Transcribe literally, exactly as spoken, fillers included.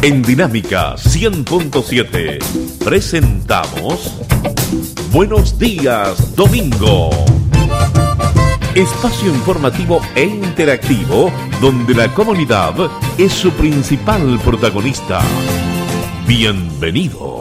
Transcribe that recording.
En Dinámica cien punto siete presentamos Buenos Días Domingo. Espacio informativo e interactivo donde la comunidad es su principal protagonista. Bienvenidos.